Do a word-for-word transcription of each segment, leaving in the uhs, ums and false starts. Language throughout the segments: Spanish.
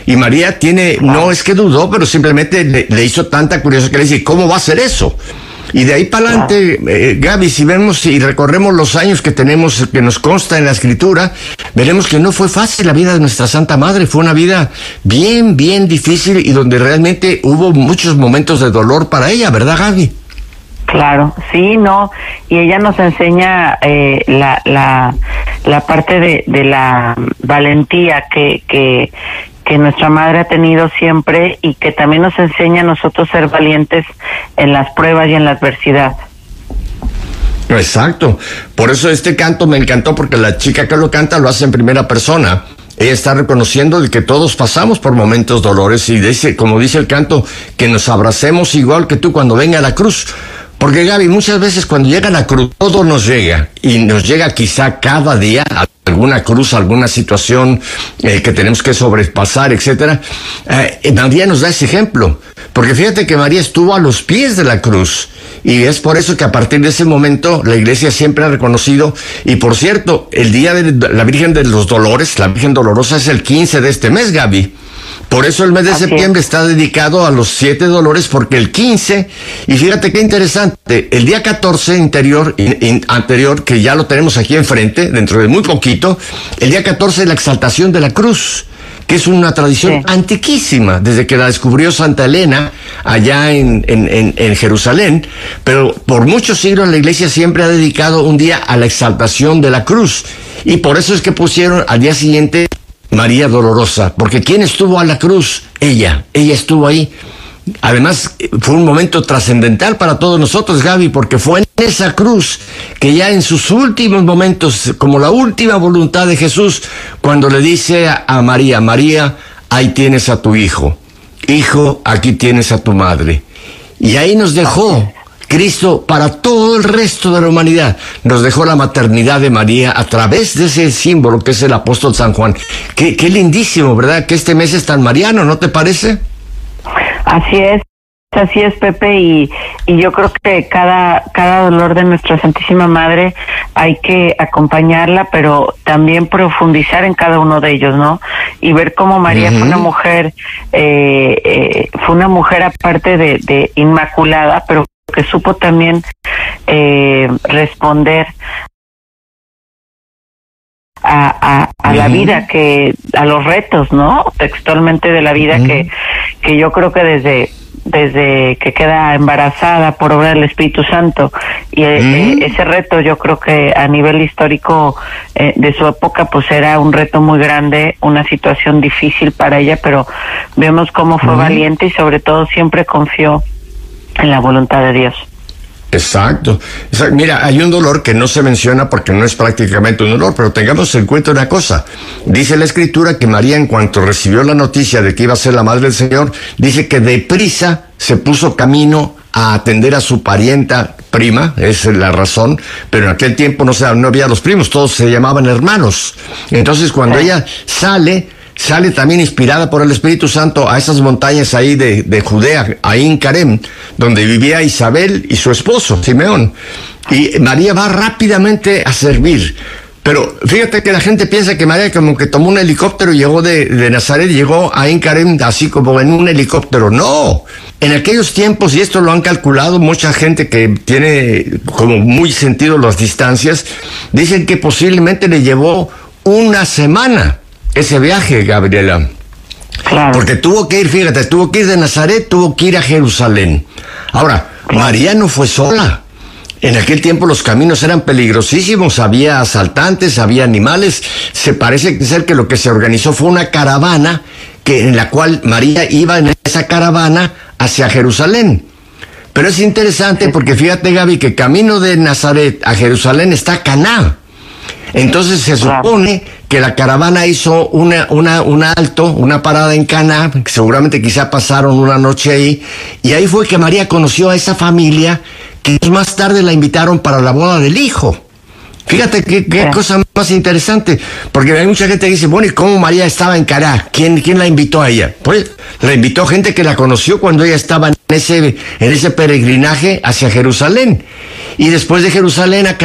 Y María tiene, no es que dudó, pero simplemente le, le hizo tanta curiosidad que le dice, ¿cómo va a ser eso? Y de ahí para adelante, eh, Gaby, si vemos y recorremos los años que tenemos, que nos consta en la Escritura, veremos que no fue fácil la vida de nuestra Santa Madre, fue una vida bien, bien difícil y donde realmente hubo muchos momentos de dolor para ella, ¿verdad, Gaby? Claro, sí, no, y ella nos enseña eh, la, la, la parte de, de la valentía que, que, que nuestra madre ha tenido siempre y que también nos enseña a nosotros ser valientes en las pruebas y en la adversidad. Exacto, por eso este canto me encantó, porque la chica que lo canta lo hace en primera persona. Ella está reconociendo de que todos pasamos por momentos dolores y dice, como dice el canto, que nos abracemos igual que tú cuando venga la cruz. Porque, Gaby, muchas veces cuando llega la cruz, todo nos llega, y nos llega quizá cada día alguna cruz, alguna situación eh, que tenemos que sobrepasar, etcétera. Eh, María nos da ese ejemplo, porque fíjate que María estuvo a los pies de la cruz, y es por eso que a partir de ese momento la Iglesia siempre ha reconocido, y por cierto, el día de la Virgen de los Dolores, la Virgen Dolorosa, es el quince de este mes, Gaby. Por eso el mes de Así septiembre es. está dedicado a los siete dolores, porque el quince, y fíjate qué interesante, el día catorce interior, in, in, anterior, que ya lo tenemos aquí enfrente, dentro de muy poquito, el día catorce es la exaltación de la cruz, que es una tradición sí. antiquísima, desde que la descubrió Santa Elena, allá en, en, en, en Jerusalén, pero por muchos siglos la Iglesia siempre ha dedicado un día a la exaltación de la cruz, y por eso es que pusieron al día siguiente María Dolorosa, porque ¿quién estuvo a la cruz? Ella, ella estuvo ahí. Además, fue un momento trascendental para todos nosotros, Gaby, porque fue en esa cruz que ya en sus últimos momentos, como la última voluntad de Jesús, cuando le dice a, a María, María, ahí tienes a tu hijo, hijo, aquí tienes a tu madre. Y ahí nos dejó Cristo para todo el resto de la humanidad. Nos dejó la maternidad de María a través de ese símbolo que es el apóstol San Juan. Qué, qué lindísimo, ¿verdad? Que este mes es tan mariano, ¿no te parece? Así es, así es, Pepe, y, y yo creo que cada, cada dolor de nuestra Santísima Madre hay que acompañarla, pero también profundizar en cada uno de ellos, ¿no? Y ver cómo María uh-huh. fue una mujer, eh, eh, fue una mujer aparte de, de inmaculada, pero que supo también eh, responder a, a, a uh-huh. la vida, que a los retos, ¿no? Textualmente de la vida, uh-huh. que, que yo creo que desde desde que queda embarazada por obra del Espíritu Santo, y uh-huh. eh, ese reto yo creo que a nivel histórico eh, de su época pues era un reto muy grande, una situación difícil para ella, pero vemos cómo fue uh-huh. valiente y sobre todo siempre confió en la voluntad de Dios. Exacto. Exacto. Mira, hay un dolor que no se menciona porque no es prácticamente un dolor, pero tengamos en cuenta una cosa. Dice la Escritura que María, en cuanto recibió la noticia de que iba a ser la madre del Señor, dice que deprisa se puso camino a atender a su parienta prima, esa es la razón, pero en aquel tiempo no, se, no había los primos, todos se llamaban hermanos. Entonces cuando sí. ella sale, sale también inspirada por el Espíritu Santo a esas montañas ahí de, de Judea, ahí en Carem, donde vivía Isabel y su esposo, Simeón. Y María va rápidamente a servir. Pero fíjate que la gente piensa que María como que tomó un helicóptero y llegó de, de Nazaret, llegó a En Carem así como en un helicóptero. No, en aquellos tiempos, y esto lo han calculado mucha gente que tiene como muy sentido las distancias, dicen que posiblemente le llevó una semana ese viaje, Gabriela. Claro. Porque tuvo que ir, fíjate, tuvo que ir de Nazaret, tuvo que ir a Jerusalén. Ahora, claro. María no fue sola. En aquel tiempo los caminos eran peligrosísimos, había asaltantes, había animales. Se parece ser que lo que se organizó fue una caravana que, en la cual María iba en esa caravana hacia Jerusalén. Pero es interesante porque fíjate, Gaby, que camino de Nazaret a Jerusalén está Caná. Entonces se supone que la caravana hizo una, una, un alto, una parada en Caná, que seguramente quizá pasaron una noche ahí, y ahí fue que María conoció a esa familia que más tarde la invitaron para la boda del hijo. Fíjate qué, qué cosa más interesante, porque hay mucha gente que dice, bueno, ¿y cómo María estaba en Caná? ¿Quién, quién la invitó a ella? Pues la invitó gente que la conoció cuando ella estaba en ese, en ese peregrinaje hacia Jerusalén. Y después de Jerusalén a Caná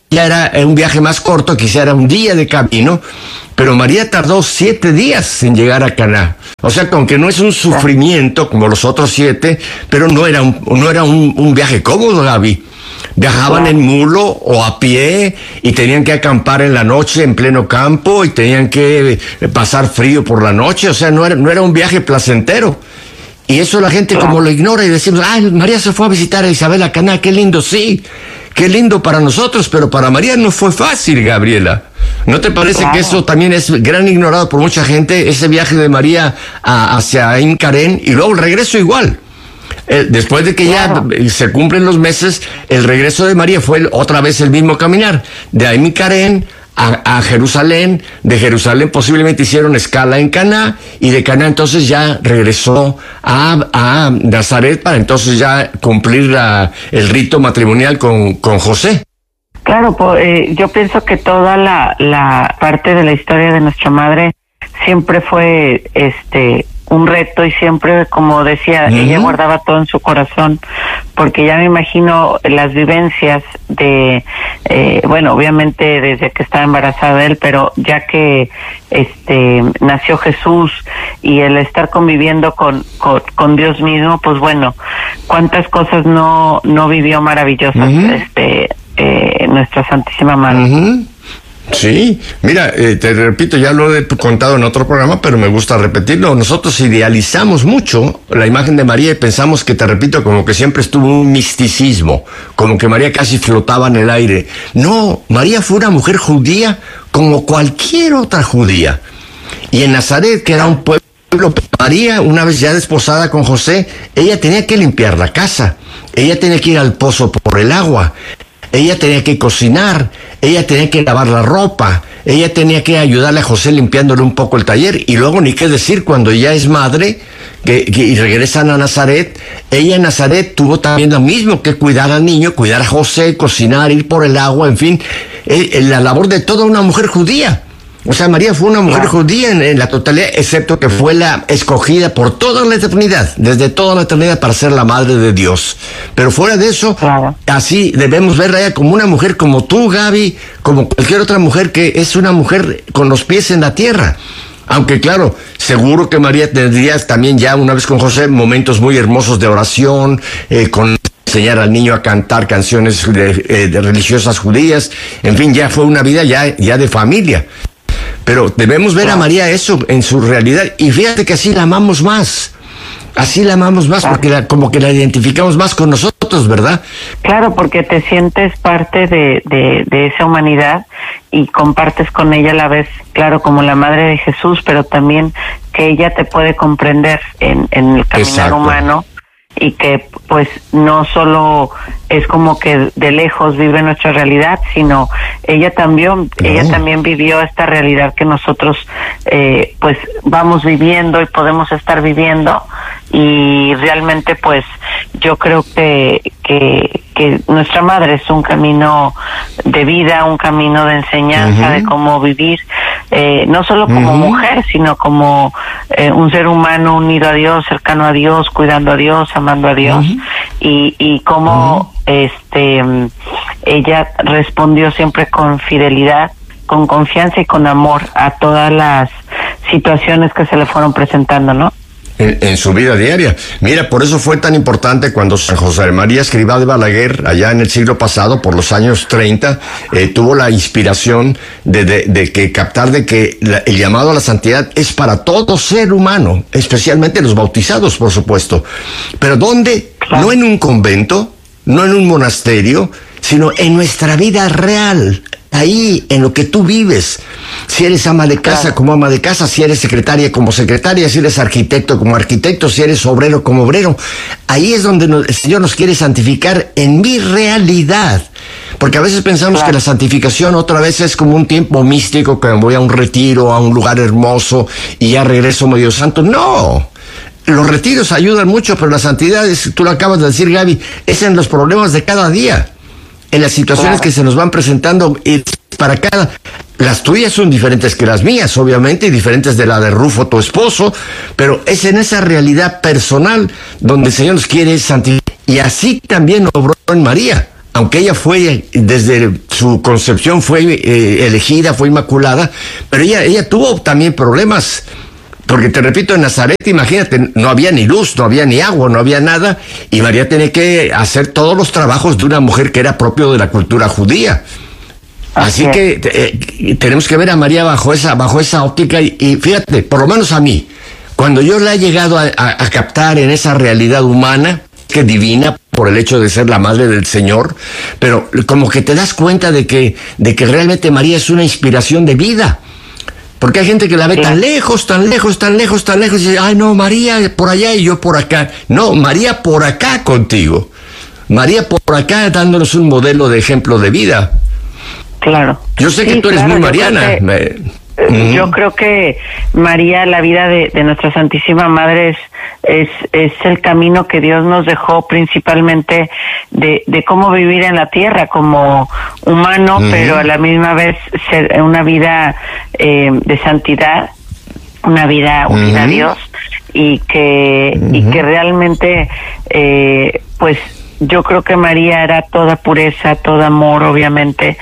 era un viaje más corto, quizá era un día de camino, pero María tardó siete días en llegar a Caná. O sea, aunque no es un sufrimiento como los otros siete, pero no era un, no era un, un viaje cómodo, Gaby. Viajaban en mulo o a pie y tenían que acampar en la noche en pleno campo y tenían que pasar frío por la noche. O sea, no era, no era un viaje placentero. Y eso la gente como lo ignora y decimos, ay, María se fue a visitar a Isabel a Caná, qué lindo, sí. Qué lindo para nosotros, pero para María no fue fácil, Gabriela. ¿No te parece claro. que eso también es gran ignorado por mucha gente, ese viaje de María a, hacia Ain Karen y luego el regreso igual? Eh, después de que claro. ya se cumplen los meses, el regreso de María fue el, otra vez el mismo caminar, de Ain Karen a, a Jerusalén, de Jerusalén posiblemente hicieron escala en Caná, y de Caná entonces ya regresó a, a Nazaret para entonces ya cumplir la, el rito matrimonial con, con José. Claro, pues, eh, yo pienso que toda la, la parte de la historia de nuestra madre siempre fue este un reto y siempre, como decía, uh-huh. ella guardaba todo en su corazón, porque ya me imagino las vivencias de, eh, bueno, obviamente desde que estaba embarazada de él, pero ya que este nació Jesús y el estar conviviendo con, con, con Dios mismo, pues bueno, cuántas cosas no, no vivió maravillosas, uh-huh. este, eh, nuestra Santísima Madre. Uh-huh. Sí, mira, eh, te repito, ya lo he contado en otro programa, pero me gusta repetirlo. Nosotros idealizamos mucho la imagen de María y pensamos que, te repito, como que siempre estuvo un misticismo, como que María casi flotaba en el aire. No, María fue una mujer judía como cualquier otra judía. Y en Nazaret, que era un pueblo, María, una vez ya desposada con José, ella tenía que limpiar la casa, ella tenía que ir al pozo por el agua, ella tenía que cocinar, ella tenía que lavar la ropa, ella tenía que ayudarle a José limpiándole un poco el taller, y luego ni qué decir cuando ella es madre que, que, y regresan a Nazaret. Ella en Nazaret tuvo también lo mismo, que cuidar al niño, cuidar a José, cocinar, ir por el agua, en fin, eh, la labor de toda una mujer judía. O sea, María fue una mujer claro. judía en, en la totalidad, excepto que fue la escogida por toda la eternidad, desde toda la eternidad, para ser la madre de Dios. Pero fuera de eso, claro. así debemos verla ella como una mujer como tú, Gaby, como cualquier otra mujer que es una mujer con los pies en la tierra. Aunque claro, seguro que María tendría también ya, una vez con José, momentos muy hermosos de oración, eh, con enseñar al niño a cantar canciones de, eh, de religiosas judías. En fin, ya fue una vida ya, ya de familia. Pero debemos ver a María eso en su realidad, y fíjate que así la amamos más, así la amamos más, porque la, como que la identificamos más con nosotros, ¿verdad? Claro, porque te sientes parte de, de, de esa humanidad y compartes con ella a la vez, claro, como la madre de Jesús, pero también que ella te puede comprender en, en el caminar Exacto. humano, y que pues no solo es como que de lejos vive nuestra realidad, sino ella también no. ella también vivió esta realidad que nosotros eh, pues vamos viviendo y podemos estar viviendo, y realmente pues yo creo que que que nuestra madre es un camino de vida, un camino de enseñanza uh-huh. de cómo vivir, eh, no solo como uh-huh. mujer, sino como eh, un ser humano unido a Dios, cercano a Dios, cuidando a Dios, amando a Dios, uh-huh. y, y cómo uh-huh. este ella respondió siempre con fidelidad, con confianza y con amor a todas las situaciones que se le fueron presentando, ¿no? En, en su vida diaria. Mira, por eso fue tan importante cuando San José María Escrivá de Balaguer, allá en el siglo pasado, por los años treinta, eh, tuvo la inspiración de, de, de que captar de que la, el llamado a la santidad es para todo ser humano, especialmente los bautizados, por supuesto. Pero ¿dónde? Claro. No en un convento, no en un monasterio, sino en nuestra vida real, ahí, en lo que tú vives. Si eres ama de casa, claro. como ama de casa; si eres secretaria, como secretaria; si eres arquitecto, como arquitecto; si eres obrero, como obrero. Ahí es donde nos, el Señor nos quiere santificar, en mi realidad. Porque a veces pensamos claro. que la santificación otra vez es como un tiempo místico, que voy a un retiro, a un lugar hermoso, y ya regreso medio santo. ¡No! Los retiros ayudan mucho, pero la santidad, es, tú lo acabas de decir, Gaby, es en los problemas de cada día, en las situaciones claro. que se nos van presentando, y para cada... Las tuyas son diferentes que las mías, obviamente, y diferentes de la de Rufo, tu esposo, pero es en esa realidad personal donde el Señor nos quiere santificar. Y así también obró en María. aunque ella fue, desde su concepción fue eh, elegida, fue inmaculada, pero ella, ella tuvo también problemas. Porque te repito, en Nazaret, imagínate, no había ni luz, no había ni agua, no había nada, y María tenía que hacer todos los trabajos de una mujer que era propio de la cultura judía. Así que eh, tenemos que ver a María bajo esa, bajo esa óptica, y, y fíjate, por lo menos a mí, cuando yo la he llegado a, a, a captar en esa realidad humana, que divina, por el hecho de ser la madre del Señor, pero como que te das cuenta de que, de que realmente María es una inspiración de vida. Porque hay gente que la ve tan lejos, tan lejos, tan lejos, tan lejos, y dice, ay no, María por allá y yo por acá. No, María por acá contigo. María por acá dándonos un modelo de ejemplo de vida. Claro. Yo sé sí, que tú eres claro, muy mariana. Yo creo que, uh-huh. yo creo que María, la vida de, de nuestra Santísima Madre es, es, es el camino que Dios nos dejó principalmente de, de cómo vivir en la tierra como humano, uh-huh. pero a la misma vez ser una vida eh, de santidad, una vida unida uh-huh. a Dios, y que, uh-huh. y que realmente eh, pues yo creo que María era toda pureza, todo amor, obviamente,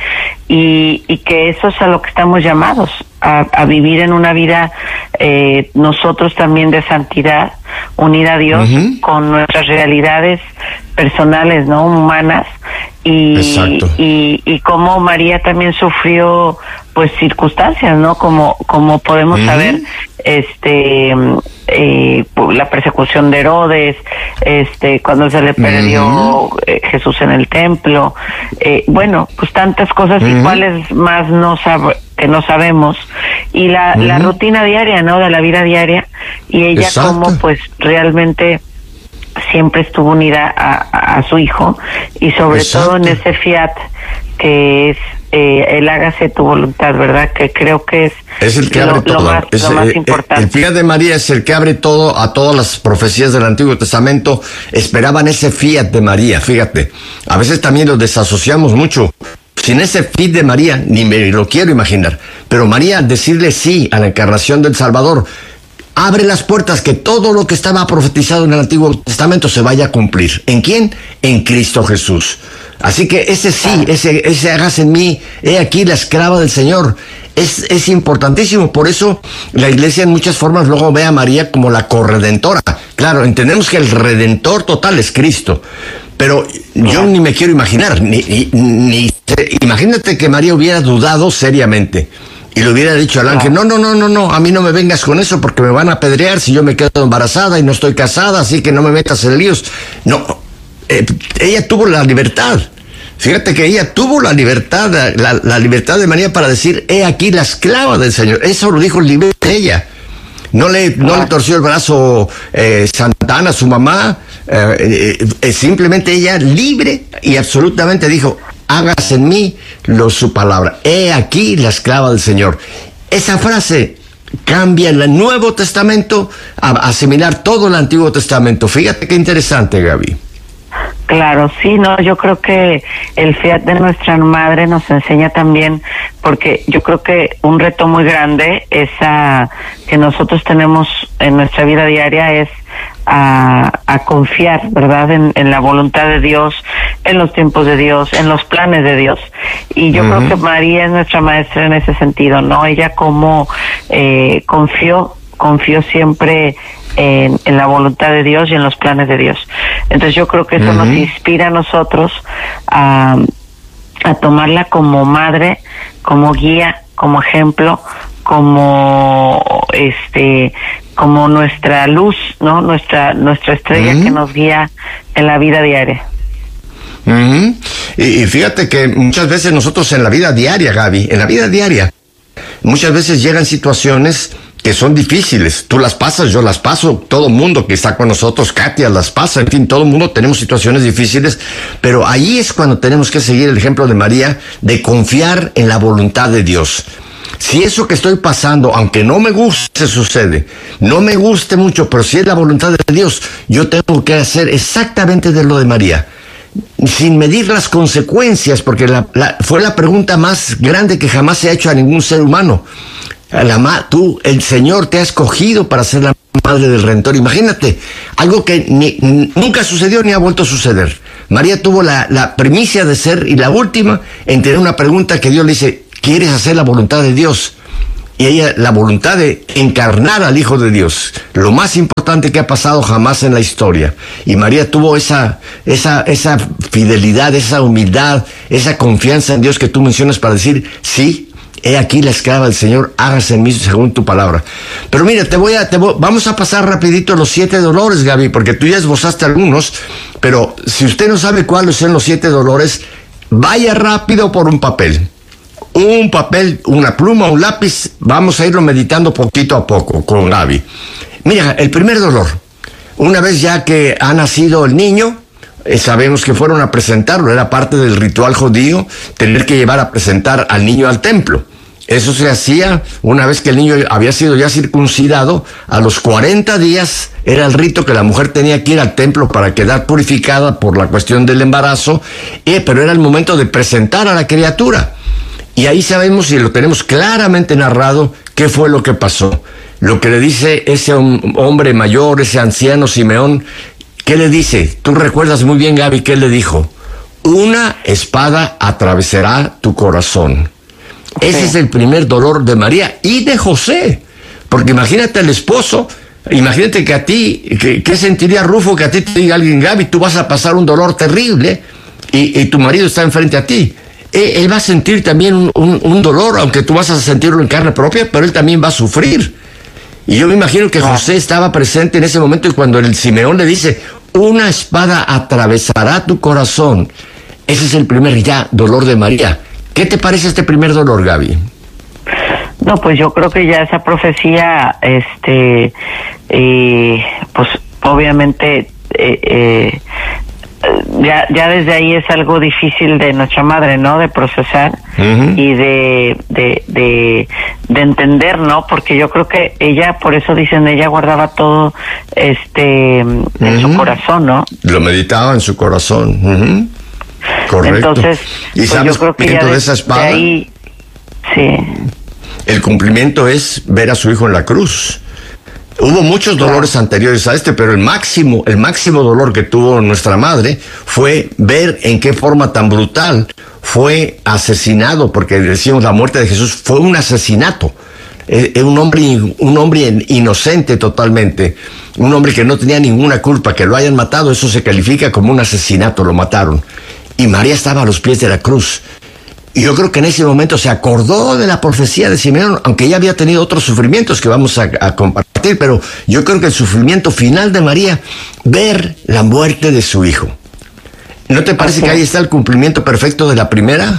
y, y que eso es a lo que estamos llamados, a, a vivir en una vida eh, nosotros también de santidad, unida a Dios, uh-huh. con nuestras realidades personales, ¿no? Humanas, y, y, y cómo María también sufrió pues circunstancias, ¿no? Como, como podemos uh-huh. saber, este, eh, la persecución de Herodes, este, cuando se le perdió uh-huh. eh, Jesús en el templo, eh, bueno, pues tantas cosas uh-huh. y cuáles más no sab- que no sabemos, y la, uh-huh. la rutina diaria, ¿no? De la vida diaria, y ella Exacto. como pues realmente siempre estuvo unida a, a, a su hijo, y sobre Exacto. todo en ese fiat que es eh, el hágase tu voluntad, ¿verdad? Que creo que es, es el que lo, abre todo. Lo más, es, lo más eh, importante. El fiat de María es el que abre todo a todas las profecías del Antiguo Testamento. Esperaban ese fiat de María, fíjate. A veces también lo desasociamos mucho. Sin ese fiat de María, ni me lo quiero imaginar. Pero María, decirle sí a la encarnación del Salvador, abre las puertas que todo lo que estaba profetizado en el Antiguo Testamento se vaya a cumplir. ¿En quién? En Cristo Jesús. Así que ese sí, ese, ese hágase en mí, he aquí la esclava del Señor, es, es importantísimo. Por eso la Iglesia en muchas formas luego ve a María como la corredentora. Claro, entendemos que el redentor total es Cristo, pero yo ni me quiero imaginar, ni, ni, ni imagínate que María hubiera dudado seriamente y le hubiera dicho al ángel, no, no, no, no, no, a mí no me vengas con eso porque me van a apedrear si yo me quedo embarazada y no estoy casada, así que no me metas en líos. No, eh, ella tuvo la libertad. Fíjate que ella tuvo la libertad, la, la libertad de María para decir, he aquí la esclava del Señor. Eso lo dijo libre ella. No le, no le torció el brazo eh, Santa Ana, su mamá. Eh, eh, simplemente ella libre y absolutamente dijo, hágase en mí lo su palabra. He aquí la esclava del Señor. Esa frase cambia en el Nuevo Testamento a asimilar todo el Antiguo Testamento. Fíjate qué interesante, Gaby. Claro, sí, no, yo creo que el fiat de nuestra madre nos enseña también, porque yo creo que un reto muy grande es a, que nosotros tenemos en nuestra vida diaria es a, a confiar, ¿verdad?, en, en la voluntad de Dios, en los tiempos de Dios, en los planes de Dios. Y yo uh-huh. creo que María es nuestra maestra en ese sentido, ¿no? Ella como eh, confió, confió siempre En, en la voluntad de Dios y en los planes de Dios. Entonces yo creo que eso uh-huh. nos inspira a nosotros a, a tomarla como madre, como guía, como ejemplo, como este, como nuestra luz, ¿no? Nuestra nuestra estrella uh-huh. que nos guía en la vida diaria. Uh-huh. Y, y fíjate que muchas veces nosotros en la vida diaria, Gaby, en la vida diaria, muchas veces llegan situaciones que son difíciles. Tú las pasas, yo las paso, todo el mundo que está con nosotros, Katia las pasa, en fin, todo el mundo tenemos situaciones difíciles, pero ahí es cuando tenemos que seguir el ejemplo de María, de confiar en la voluntad de Dios. Si eso que estoy pasando, aunque no me guste, sucede, no me guste mucho, pero si es la voluntad de Dios, yo tengo que hacer exactamente de lo de María, sin medir las consecuencias, porque la, la, fue la pregunta más grande que jamás se ha hecho a ningún ser humano. La ma, tú, el Señor te ha escogido para ser la madre del Redentor. Imagínate, algo que ni, nunca sucedió ni ha vuelto a suceder. María tuvo la, la primicia de ser, y la última, en tener una pregunta que Dios le dice, ¿quieres hacer la voluntad de Dios? Y ella, la voluntad de encarnar al Hijo de Dios, lo más importante que ha pasado jamás en la historia. Y María tuvo esa, esa, esa fidelidad, esa humildad, esa confianza en Dios que tú mencionas para decir, sí, he aquí la esclava del Señor, hágase en mí según tu palabra. Pero mira, te voy a, te voy, vamos a pasar rapidito los siete dolores, Gaby, porque tú ya esbozaste algunos, pero si usted no sabe cuáles son los siete dolores, vaya rápido por un papel. Un papel, una pluma, un lápiz, vamos a irlo meditando poquito a poco con Gaby. Mira, el primer dolor, una vez ya que ha nacido el niño, eh, sabemos que fueron a presentarlo, era parte del ritual judío, tener que llevar a presentar al niño al templo. Eso se hacía una vez que el niño había sido ya circuncidado, a los cuarenta días era el rito que la mujer tenía que ir al templo para quedar purificada por la cuestión del embarazo, eh, pero era el momento de presentar a la criatura. Y ahí sabemos y lo tenemos claramente narrado qué fue lo que pasó. Lo que le dice ese hombre mayor, ese anciano Simeón, ¿qué le dice? Tú recuerdas muy bien, Gaby, ¿qué le dijo? Una espada atravesará tu corazón. Sí. Ese es el primer dolor de María y de José. Porque imagínate el esposo, imagínate que a ti, que, ¿qué sentiría Rufo que a ti te diga alguien, Gaby, tú vas a pasar un dolor terrible y, y tu marido está enfrente a ti? Él va a sentir también un, un, un dolor, aunque tú vas a sentirlo en carne propia, pero él también va a sufrir. Y yo me imagino que José estaba presente en ese momento y cuando el Simeón le dice, una espada atravesará tu corazón. Ese es el primer ya dolor de María. ¿Qué te parece este primer dolor, Gaby? No, pues yo creo que ya esa profecía, este, eh, pues obviamente... Eh, eh, Ya, ya desde ahí es algo difícil de nuestra madre, ¿no? De procesar uh-huh. y de, de, de, de entender, ¿no? Porque yo creo que ella, por eso dicen, ella guardaba todo, este, en uh-huh. su corazón, ¿no? Lo meditaba en su corazón. Uh-huh. Correcto. Entonces, ¿y pues sabes yo creo que ya de esa espada? De ahí, sí. El cumplimiento es ver a su hijo en la cruz. Hubo muchos dolores claro. anteriores a este, pero el máximo, el máximo dolor que tuvo nuestra madre fue ver en qué forma tan brutal fue asesinado, porque decimos la muerte de Jesús fue un asesinato. Es eh, un hombre, un hombre inocente totalmente, un hombre que no tenía ninguna culpa, que lo hayan matado, eso se califica como un asesinato, lo mataron. Y María estaba a los pies de la cruz. Y yo creo que en ese momento se acordó de la profecía de Simeón, aunque ya había tenido otros sufrimientos que vamos a, a compartir, pero yo creo que el sufrimiento final de María, ver la muerte de su hijo. ¿No te parece que ahí está el cumplimiento perfecto de la primera?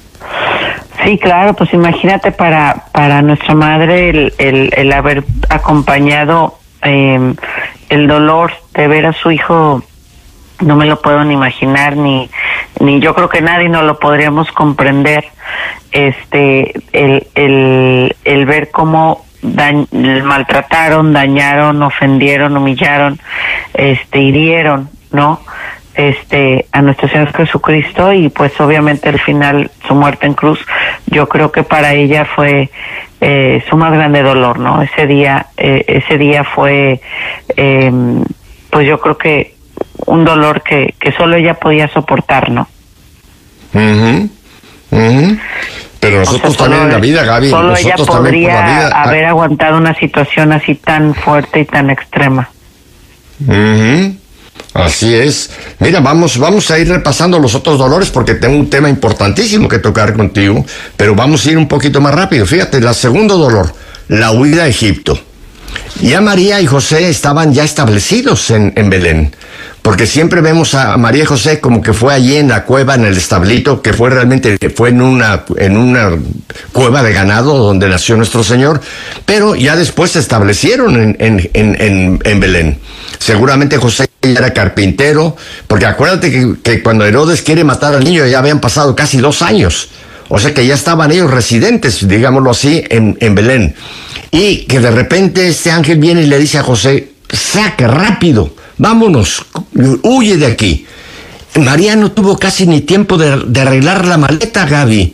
Sí, claro, pues imagínate para para nuestra madre el, el, el haber acompañado eh, el dolor de ver a su hijo, no me lo puedo ni imaginar, ni ni yo creo que nadie no lo podríamos comprender, este el el el ver cómo dañ, maltrataron, dañaron, ofendieron, humillaron, este hirieron, ¿no? Este a nuestro Señor Jesucristo, y pues obviamente al final su muerte en cruz, yo creo que para ella fue eh, su más grande dolor, ¿no? Ese día eh, ese día fue eh, pues yo creo que un dolor que, que solo ella podía soportar, ¿no? Uh-huh. Uh-huh. Pero nosotros o sea, también en la vida, Gaby, solo nosotros ella podría por la vida, haber aguantado una situación así tan fuerte y tan extrema. Uh-huh. Así es. Mira, vamos, vamos a ir repasando los otros dolores porque tengo un tema importantísimo que tocar contigo, pero vamos a ir un poquito más rápido. Fíjate, el segundo dolor, la huida a Egipto. Ya María y José estaban ya establecidos en, en Belén, porque siempre vemos a María y José como que fue allí en la cueva, en el establito, que fue realmente, fue en una, en una cueva de ganado donde nació nuestro Señor, pero ya después se establecieron en, en, en, en, en Belén. Seguramente José era carpintero, porque acuérdate que, que cuando Herodes quiere matar al niño ya habían pasado casi dos años. O sea que ya estaban ellos residentes, digámoslo así, en, en Belén. Y que de repente este ángel viene y le dice a José, saque rápido, vámonos, huye de aquí. María no tuvo casi ni tiempo de, de arreglar la maleta, Gaby,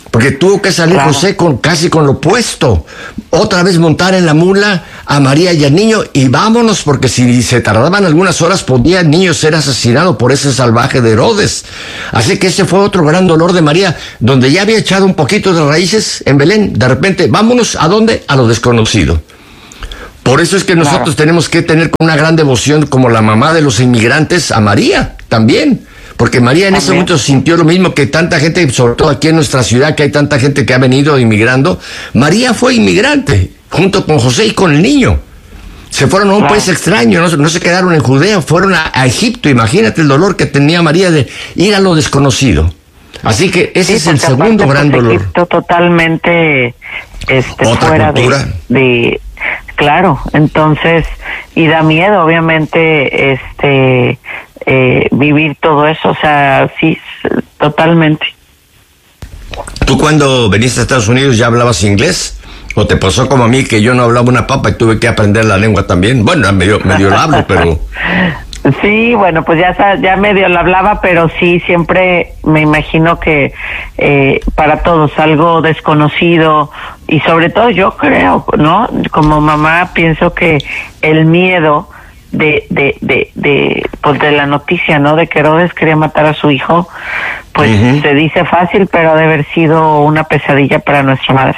porque tuvo que salir claro. José con casi con lo opuesto, otra vez montar en la mula a María y al niño y vámonos, porque si se tardaban algunas horas podía el niño ser asesinado por ese salvaje de Herodes. Así que ese fue otro gran dolor de María, donde ya había echado un poquito de raíces en Belén, de repente, vámonos, ¿a dónde? A lo desconocido. Por eso es que nosotros claro. tenemos que tener una gran devoción como la mamá de los inmigrantes a María también. Porque María en ese momento sintió lo mismo que tanta gente, sobre todo aquí en nuestra ciudad, que hay tanta gente que ha venido inmigrando. María fue inmigrante, junto con José y con el niño. Se fueron a un país extraño, no, no se quedaron en Judea, fueron a, a Egipto. Imagínate el dolor que tenía María de ir a lo desconocido. Así que ese sí, es el segundo aparte, gran pues, dolor. Egipto totalmente este, Otra fuera cultura. De, de... Claro, entonces, y da miedo, obviamente, este... Eh, vivir todo eso, o sea, sí, totalmente. ¿Tú cuando viniste a Estados Unidos ya hablabas inglés? ¿O te pasó como a mí que yo no hablaba una papa y tuve que aprender la lengua también? Bueno, medio, medio la hablo, pero... Sí, bueno, pues ya, ya medio la hablaba, pero sí, siempre me imagino que eh, para todos algo desconocido, y sobre todo yo creo, ¿no? Como mamá pienso que el miedo... de de de de pues de la noticia, ¿no? De que Herodes quería matar a su hijo, pues uh-huh. se dice fácil, pero ha de haber sido una pesadilla para nuestra madre.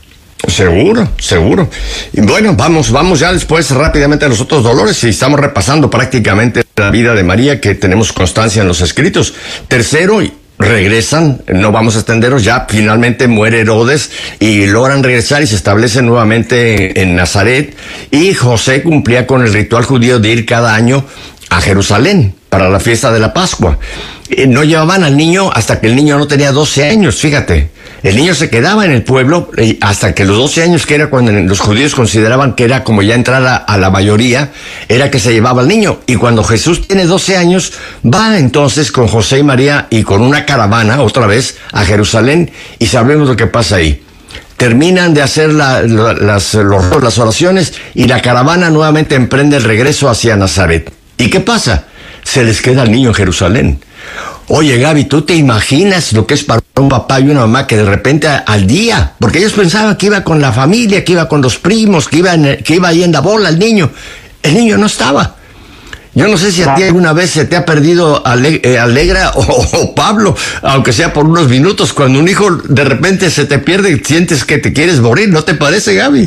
Seguro, seguro. Y bueno, vamos, vamos ya después rápidamente a los otros dolores y estamos repasando prácticamente la vida de María que tenemos constancia en los escritos. Tercero, regresan, no vamos a extenderos, ya finalmente muere Herodes y logran regresar y se establecen nuevamente en, en Nazaret, y José cumplía con el ritual judío de ir cada año a Jerusalén para la fiesta de la Pascua. Eh, no llevaban al niño hasta que el niño no tenía doce años, fíjate. El niño se quedaba en el pueblo eh, hasta que los doce años, que era cuando los judíos consideraban que era como ya entrar a, a la mayoría, era que se llevaba al niño. Y cuando Jesús tiene doce años, va entonces con José y María y con una caravana, otra vez, a Jerusalén, y sabemos lo que pasa ahí. Terminan de hacer la, la, las, los, las oraciones y la caravana nuevamente emprende el regreso hacia Nazaret. ¿Y qué pasa? Se les queda el niño en Jerusalén. Oye, Gaby, ¿tú te imaginas lo que es para un papá y una mamá que de repente al día, porque ellos pensaban que iba con la familia, que iba con los primos, que iba, en, que iba ahí en la bola el niño? El niño no estaba. Yo no sé si a ti alguna vez se te ha perdido Ale, eh, Alegra o, o Pablo, aunque sea por unos minutos. Cuando un hijo de repente se te pierde, sientes que te quieres morir, ¿no te parece, Gaby?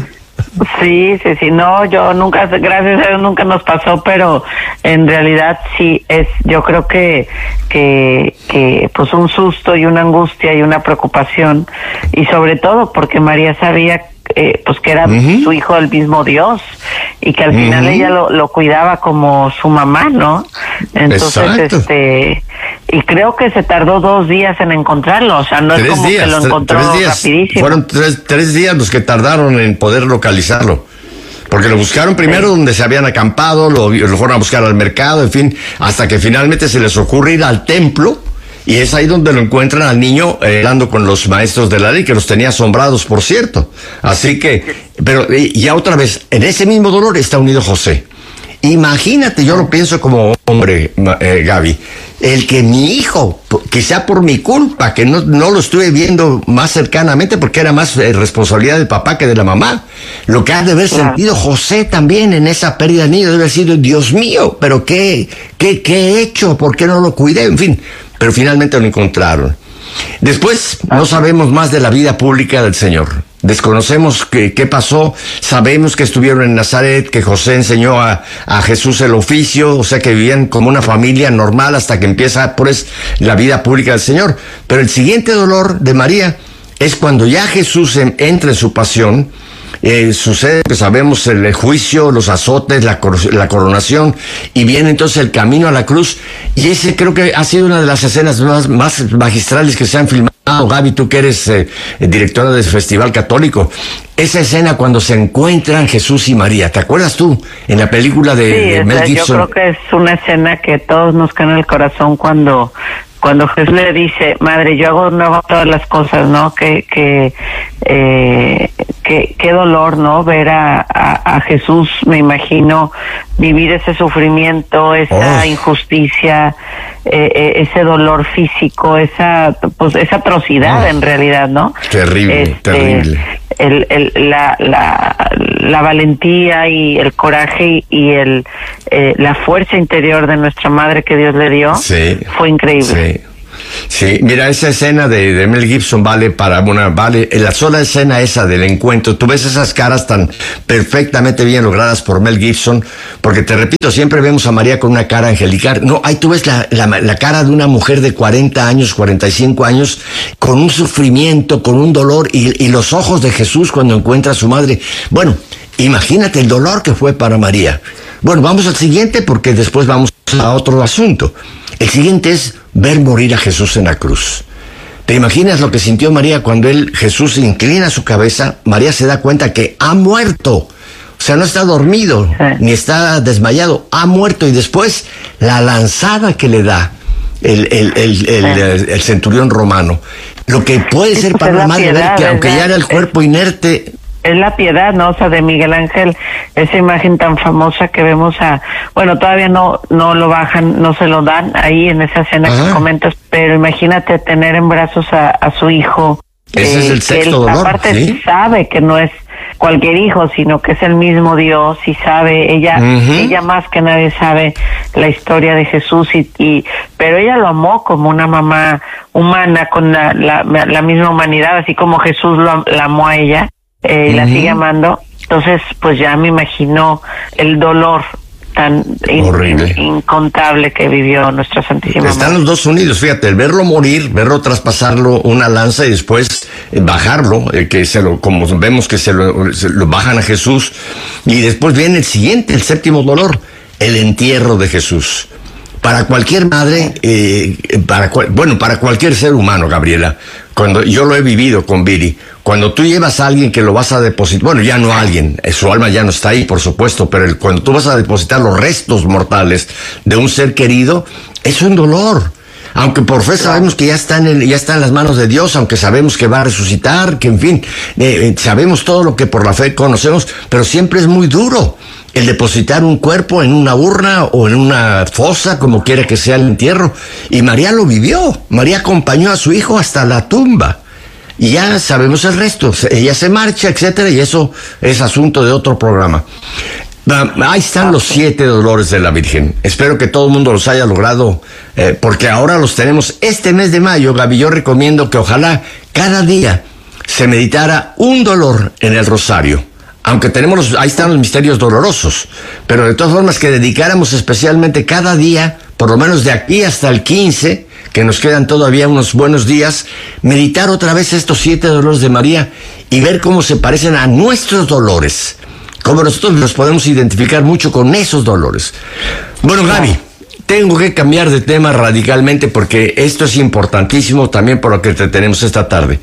Sí, sí, sí, no, yo nunca, gracias a Dios nunca nos pasó, pero en realidad sí es, yo creo que, que, que pues un susto y una angustia y una preocupación, y sobre todo porque María sabía eh, pues que era uh-huh. su hijo del mismo Dios, y que al uh-huh. final ella lo, lo cuidaba como su mamá, ¿no? Entonces, Exacto. este, y creo que se tardó dos días en encontrarlo, o sea, no tres es como días, que lo encontró tres días, rapidísimo. Fueron tres, tres días los que tardaron en poder localizarlo. Porque lo buscaron primero sí. donde se habían acampado, lo, lo fueron a buscar al mercado, en fin, hasta que finalmente se les ocurre ir al templo, y es ahí donde lo encuentran al niño eh, hablando con los maestros de la ley, que los tenía asombrados, por cierto. Así que, pero ya otra vez, en ese mismo dolor está unido José. Imagínate, yo lo pienso como hombre, eh, Gaby, el que mi hijo, quizá por mi culpa, que no, no lo estuve viendo más cercanamente porque era más eh, responsabilidad del papá que de la mamá, lo que ha de haber sentido José también en esa pérdida de niño debe haber sido, Dios mío, pero qué, qué, qué he hecho, ¿por qué no lo cuidé? En fin, pero finalmente lo encontraron. Después no sabemos más de la vida pública del Señor. Desconocemos qué, qué pasó, sabemos que estuvieron en Nazaret, que José enseñó a, a Jesús el oficio, o sea que vivían como una familia normal hasta que empieza pues la vida pública del Señor. Pero el siguiente dolor de María es cuando ya Jesús entra en su pasión. Eh, sucede que sabemos el juicio, los azotes, la, cor- la coronación, y viene entonces el camino a la cruz, y ese creo que ha sido una de las escenas más, más magistrales que se han filmado. Gaby, tú que eres eh, directora del Festival Católico, esa escena cuando se encuentran Jesús y María, ¿te acuerdas tú? En la película de, sí, de Mel Gibson. Yo creo que es una escena que todos nos cae en el corazón cuando cuando Jesús le dice, madre, yo hago nuevas todas las cosas, ¿no? Que que eh, qué, qué dolor, ¿no? Ver a, a, a Jesús, me imagino, vivir ese sufrimiento, esa oh. injusticia, eh, eh, ese dolor físico, esa pues esa atrocidad oh. en realidad, ¿no? Terrible, este, terrible. El, el, la, la, la valentía y el coraje y el eh, la fuerza interior de nuestra madre que Dios le dio sí, fue increíble. Sí. Sí, mira, esa escena de, de Mel Gibson vale para una, vale, en la sola escena esa del encuentro, tú ves esas caras tan perfectamente bien logradas por Mel Gibson, porque te repito, siempre vemos a María con una cara angelical, no, ahí tú ves la, la, la cara de una mujer de cuarenta años, cuarenta y cinco años, con un sufrimiento, con un dolor, y, y los ojos de Jesús cuando encuentra a su madre. Bueno, imagínate el dolor que fue para María. Bueno, vamos al siguiente porque después vamos a otro asunto. El siguiente es ver morir a Jesús en la cruz. ¿Te imaginas lo que sintió María cuando él, Jesús inclina su cabeza? María se da cuenta que ha muerto. O sea, no está dormido, ni está desmayado, ha muerto. Y después la lanzada que le da el, el, el, el, el, el centurión romano. Lo que puede ser para una madre ver que aunque ya era el cuerpo inerte... Es la piedad, ¿no? O sea, de Miguel Ángel, esa imagen tan famosa que vemos a... Bueno, todavía no no lo bajan, no se lo dan ahí en esa escena Ajá. que comentas, pero imagínate tener en brazos a, a su hijo. Ese eh, es el sexto él, dolor, aparte ¿sí? sabe que no es cualquier hijo, sino que es el mismo Dios y sabe, ella uh-huh. ella más que nadie sabe la historia de Jesús, y, y pero ella lo amó como una mamá humana, con la, la, la misma humanidad, así como Jesús lo, la amó a ella. Eh, y uh-huh. la sigue amando. Entonces pues ya me imagino el dolor tan in, incontable que vivió nuestra Santísima Están Madre. Los dos unidos, fíjate, el verlo morir, verlo traspasarlo una lanza y después eh, bajarlo, eh, que se lo, como vemos que se lo, se lo bajan a Jesús, y después viene el siguiente, el séptimo dolor, el entierro de Jesús. Para cualquier madre, eh, para cual, bueno, para cualquier ser humano, Gabriela, cuando yo lo he vivido con Viri, cuando tú llevas a alguien que lo vas a depositar, bueno, ya no a alguien, su alma ya no está ahí, por supuesto, pero el, cuando tú vas a depositar los restos mortales de un ser querido, eso es un dolor. Aunque por fe sabemos que ya está en, el, ya está en las manos de Dios, aunque sabemos que va a resucitar, que en fin, eh, sabemos todo lo que por la fe conocemos, pero siempre es muy duro el depositar un cuerpo en una urna o en una fosa, como quiera que sea el entierro. Y María lo vivió. María acompañó a su hijo hasta la tumba. Y ya sabemos el resto. Ella se marcha, etcétera, y eso es asunto de otro programa. Ahí están los siete dolores de la Virgen. Espero que todo el mundo los haya logrado, eh, porque ahora los tenemos este mes de mayo. Gaby, yo recomiendo que ojalá cada día se meditara un dolor en el rosario. Aunque tenemos los, ahí están los misterios dolorosos, pero de todas formas que dedicáramos especialmente cada día, por lo menos de aquí hasta el quince, que nos quedan todavía unos buenos días, meditar otra vez estos siete dolores de María y ver cómo se parecen a nuestros dolores, cómo nosotros nos podemos identificar mucho con esos dolores. Bueno, Gaby, tengo que cambiar de tema radicalmente porque esto es importantísimo también por lo que te tenemos esta tarde.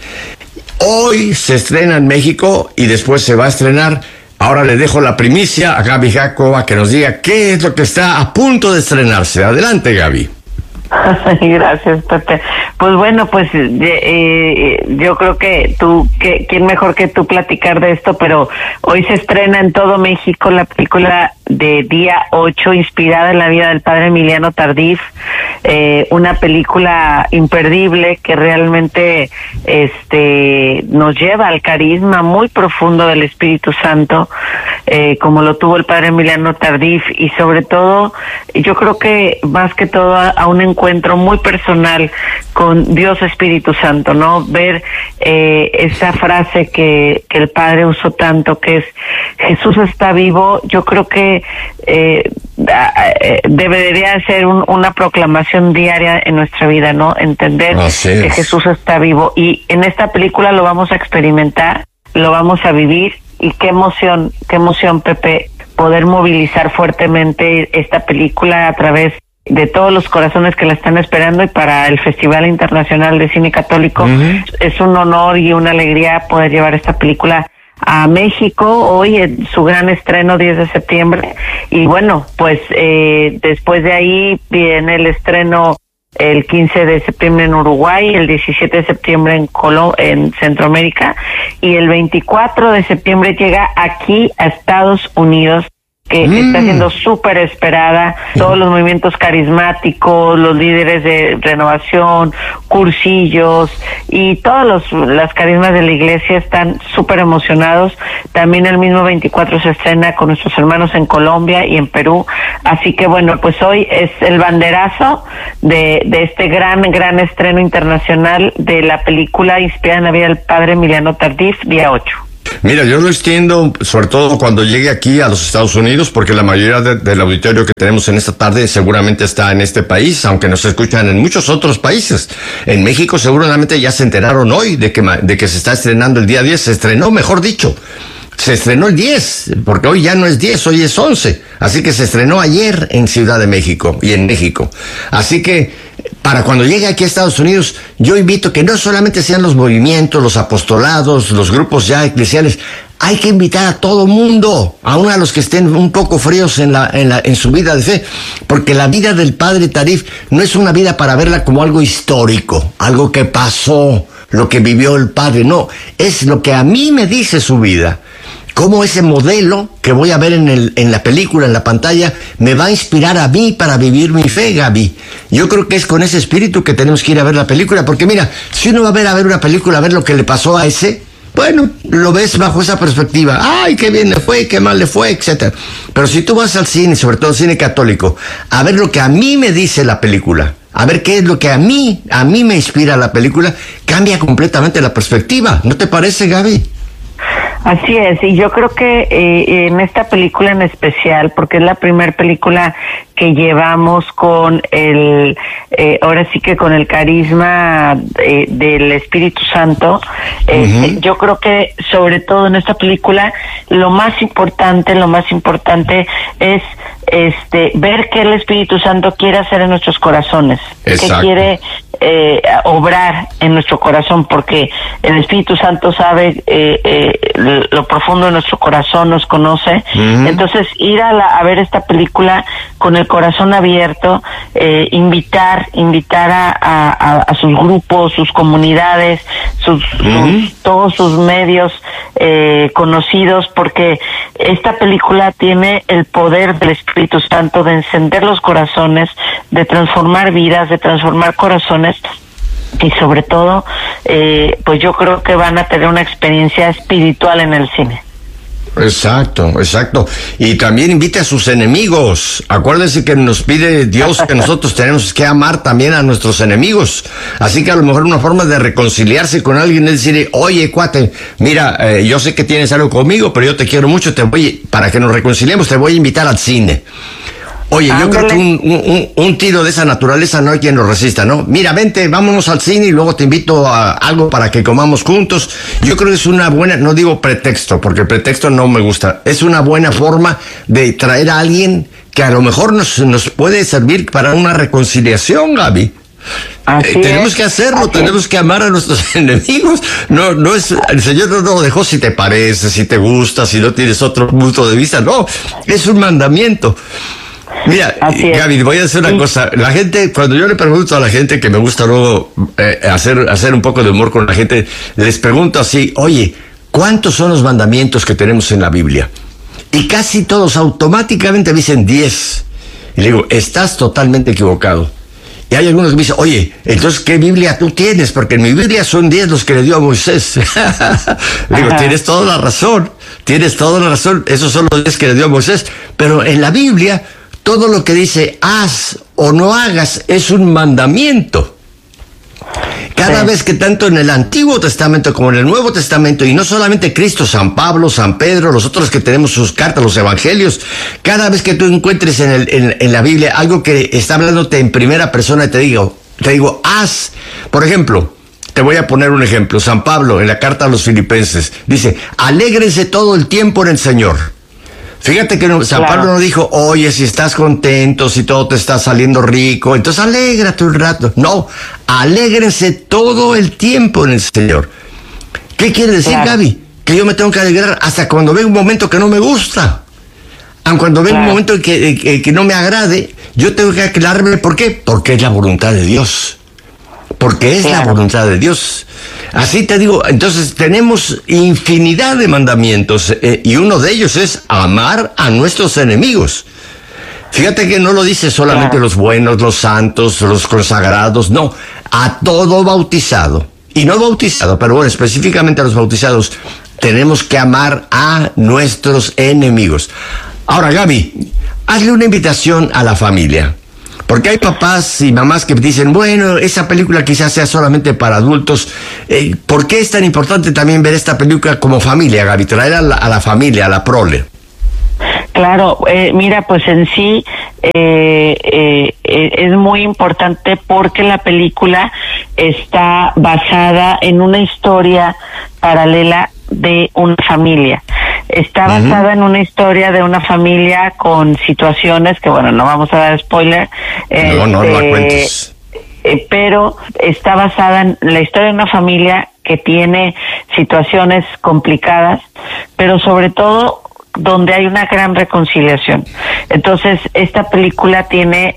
Hoy se estrena en México y después se va a estrenar. Ahora le dejo la primicia a Gaby Jacoba que nos diga qué es lo que está a punto de estrenarse. Adelante, Gaby. Gracias, Pepe. Pues bueno, pues eh, yo creo que tú, que quién mejor que tú platicar de esto, pero hoy se estrena en todo México la película de Día ocho, inspirada en la vida del padre Emiliano Tardif, eh, una película imperdible que realmente este nos lleva al carisma muy profundo del Espíritu Santo, eh, como lo tuvo el padre Emiliano Tardif, y sobre todo, yo creo que más que todo a, a un encuentro muy personal con Dios Espíritu Santo, ¿no? Ver eh, esa frase que, que el Padre usó tanto, que es Jesús está vivo. Yo creo que eh, eh, debería ser un, una proclamación diaria en nuestra vida, ¿no? Entender que Jesús está vivo, y en esta película lo vamos a experimentar, lo vamos a vivir, y qué emoción, qué emoción, Pepe, poder movilizar fuertemente esta película a través de todos los corazones que la están esperando, y para el Festival Internacional de Cine Católico uh-huh. es un honor y una alegría poder llevar esta película a México hoy en su gran estreno diez de septiembre. Y bueno, pues eh, después de ahí viene el estreno el quince de septiembre en Uruguay, el diecisiete de septiembre en Colo- en Centroamérica, y el veinticuatro de septiembre llega aquí a Estados Unidos, que mm. está siendo súper esperada. Todos los movimientos carismáticos, los líderes de renovación, cursillos y todos los las carismas de la iglesia están súper emocionados. También el mismo veinticuatro se estrena con nuestros hermanos en Colombia y en Perú. Así que bueno, pues hoy es el banderazo de, de este gran, gran estreno internacional de la película inspirada en la vida del padre Emiliano Tardif, día ocho. Mira, yo lo extiendo sobre todo cuando llegue aquí a los Estados Unidos, porque la mayoría de, del auditorio que tenemos en esta tarde seguramente está en este país, aunque nos escuchan en muchos otros países. En México seguramente ya se enteraron hoy de que, de que se está estrenando el día diez, se estrenó, mejor dicho. Se estrenó el diez, porque hoy ya no es diez, hoy es once. Así que se estrenó ayer en Ciudad de México y en México. Así que para cuando llegue aquí a Estados Unidos, yo invito que no solamente sean los movimientos, los apostolados, los grupos ya eclesiales, hay que invitar a todo mundo, aun a los que estén un poco fríos en la, en la, en su vida de fe, porque la vida del padre Tardif no es una vida para verla como algo histórico, algo que pasó, lo que vivió el padre, no, es lo que a mí me dice su vida. Cómo ese modelo que voy a ver en, el, en la película, en la pantalla, me va a inspirar a mí para vivir mi fe, Gaby. Yo creo que es con ese espíritu que tenemos que ir a ver la película, porque mira, si uno va a ver a ver una película, a ver lo que le pasó a ese, bueno, lo ves bajo esa perspectiva. Ay, qué bien le fue, qué mal le fue, etcétera. Pero si tú vas al cine, sobre todo cine católico, a ver lo que a mí me dice la película, a ver qué es lo que a mí, a mí me inspira la película, cambia completamente la perspectiva. ¿No te parece, Gaby? Así es, y yo creo que eh, en esta película en especial, porque es la primera película que llevamos con el, eh, ahora sí que con el carisma eh, del Espíritu Santo, eh, uh-huh. yo creo que sobre todo en esta película lo más importante, lo más importante es este ver qué el Espíritu Santo quiere hacer en nuestros corazones, Exacto. que quiere eh, obrar en nuestro corazón, porque el Espíritu Santo sabe eh, eh, lo profundo de nuestro corazón, nos conoce. Uh-huh. Entonces ir a, la, a ver esta película con el corazón abierto, eh, invitar, invitar a, a, a sus grupos, sus comunidades, sus, uh-huh. sus todos sus medios eh, conocidos, porque esta película tiene el poder del Espíritu Santo de encender los corazones, de transformar vidas, de transformar corazones. Y sobre todo, eh, pues yo creo que van a tener una experiencia espiritual en el cine. Exacto, exacto. Y también invite a sus enemigos. Acuérdense que nos pide Dios que nosotros tenemos que amar también a nuestros enemigos. Así que a lo mejor una forma de reconciliarse con alguien es decir, oye, cuate, mira, eh, yo sé que tienes algo conmigo, pero yo te quiero mucho, te voy, para que nos reconciliemos, te voy a invitar al cine. Oye, yo creo que un, un, un tiro de esa naturaleza no hay quien lo resista, ¿no? Mira, vente, vámonos al cine y luego te invito a algo para que comamos juntos. Yo creo que es una buena, no digo pretexto, porque el pretexto no me gusta. Es una buena forma de traer a alguien que a lo mejor nos, nos puede servir para una reconciliación, Gaby. Eh, tenemos que hacerlo, Así tenemos es. que amar a nuestros enemigos. No, no es, el Señor no nos dejó si te parece, si te gusta, si no tienes otro punto de vista. No, es un mandamiento. Mira, Gaby, voy a decir una sí. cosa. La gente, cuando yo le pregunto a la gente, que me gusta luego eh, hacer, hacer un poco de humor con la gente, les pregunto así, oye, ¿cuántos son los mandamientos que tenemos en la Biblia? Y casi todos automáticamente me dicen diez. Y le digo, estás totalmente equivocado. Y hay algunos que me dicen, oye, entonces, ¿qué Biblia tú tienes? Porque en mi Biblia son diez los que le dio a Moisés. Le digo, tienes toda la razón, tienes toda la razón, esos son los diez que le dio a Moisés. Pero en la Biblia, todo lo que dice haz o no hagas es un mandamiento. Cada sí. vez que tanto en el Antiguo Testamento como en el Nuevo Testamento, y no solamente Cristo, San Pablo, San Pedro, los otros que tenemos sus cartas, los evangelios, cada vez que tú encuentres en, el, en, en la Biblia algo que está hablándote en primera persona, te digo, te digo, haz. Por ejemplo, te voy a poner un ejemplo. San Pablo, en la carta a los Filipenses, dice, alégrense todo el tiempo en el Señor. Fíjate que San claro. Pablo no dijo, oye, si estás contento, si todo te está saliendo rico, entonces alégrate un rato. No, alégrense todo el tiempo en el Señor. ¿Qué quiere decir, claro. Gaby? Que yo me tengo que alegrar hasta cuando veo un momento que no me gusta. Aun cuando venga Claro. un momento que, que, que no me agrade, yo tengo que aclararme por qué. Porque es la voluntad de Dios. Porque es Claro. la voluntad de Dios. Así te digo, entonces tenemos infinidad de mandamientos eh, y uno de ellos es amar a nuestros enemigos. Fíjate que no lo dice solamente Claro. los buenos, los santos, los consagrados, no, a todo bautizado. Y no bautizado, pero bueno, específicamente a los bautizados, tenemos que amar a nuestros enemigos. Ahora, Gaby, hazle una invitación a la familia. Porque hay papás y mamás que dicen, bueno, esa película quizás sea solamente para adultos. Eh, ¿Por qué es tan importante también ver esta película como familia, Gaby? Traer a la, a la familia, a la prole. Claro, eh, mira, pues en sí eh, eh, eh, es muy importante porque la película está basada en una historia paralela de una familia. Está basada uh-huh. en una historia de una familia con situaciones que, bueno, no vamos a dar spoiler. No, este, no, no la cuentes. Eh, pero está basada en la historia de una familia que tiene situaciones complicadas, pero sobre todo donde hay una gran reconciliación. Entonces, esta película tiene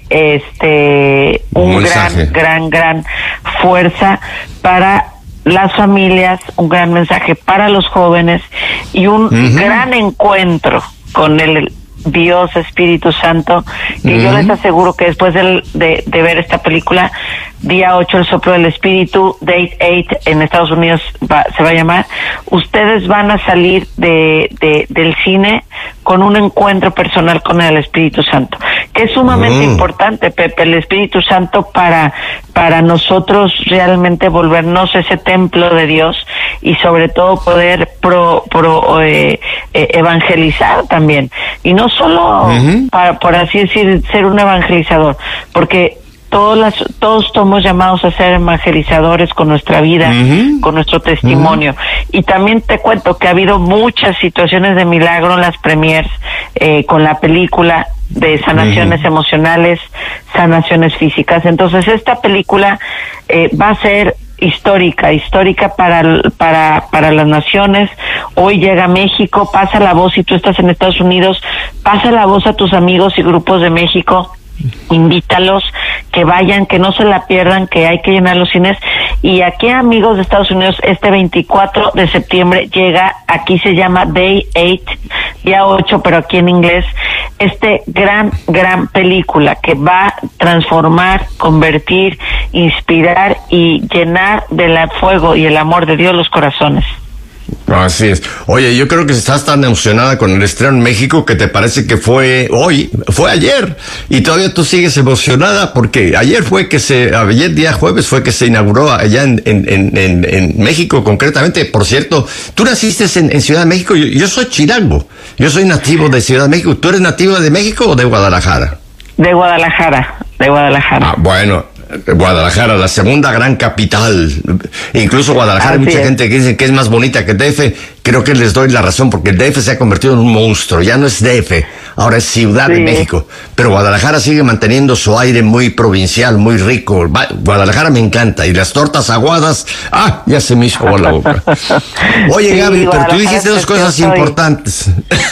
este un, un gran, gran, gran fuerza para las familias, un gran mensaje para los jóvenes y un uh-huh. gran encuentro con el Dios Espíritu Santo, que uh-huh. yo les aseguro que después de, de, de ver esta película, día ocho, El Soplo del Espíritu, Date ocho en Estados Unidos va, se va a llamar, ustedes van a salir de, de del cine con un encuentro personal con el Espíritu Santo, que es sumamente uh-huh. importante, Pepe, el Espíritu Santo para, para nosotros realmente volvernos ese templo de Dios y sobre todo poder pro, pro eh, eh, evangelizar también, y no solo uh-huh. para, por así decir, ser un evangelizador, porque todos las, todos somos llamados a ser evangelizadores con nuestra vida, uh-huh. con nuestro testimonio. Uh-huh. Y también te cuento que ha habido muchas situaciones de milagro en las premiers, eh, con la película de sanaciones uh-huh. emocionales, sanaciones físicas. Entonces esta película eh, va a ser histórica, histórica para, para, para las naciones. Hoy llega a México, pasa la voz, si tú estás en Estados Unidos, pasa la voz a tus amigos y grupos de México, invítalos, que vayan, que no se la pierdan, que hay que llenar los cines. Y aquí, amigos de Estados Unidos, este veinticuatro de septiembre llega, aquí se llama Day ocho, día ocho, pero aquí en inglés, este gran, gran película que va a transformar, convertir, inspirar y llenar del fuego y el amor de Dios los corazones. Así es. Oye, yo creo que estás tan emocionada con el estreno en México que te parece que fue hoy, fue ayer, y todavía tú sigues emocionada porque ayer fue que se, ayer día jueves fue que se inauguró allá en, en, en, en, en México concretamente. Por cierto, tú naciste en, en Ciudad de México, yo, yo soy chilango, yo soy nativo de Ciudad de México. ¿Tú eres nativo de México o de Guadalajara? De Guadalajara, de Guadalajara. Ah, bueno. Guadalajara, la segunda gran capital. Incluso Guadalajara, hay mucha es. gente que dice que es más bonita que D F. Creo que les doy la razón, porque el D F se ha convertido en un monstruo. Ya no es D F, ahora es Ciudad sí. de México. Pero Guadalajara sigue manteniendo su aire muy provincial, muy rico. Guadalajara me encanta. Y las tortas aguadas, ah, ya se me hizo agua la boca. Oye, sí, Gaby, pero tú dijiste dos cosas soy. importantes.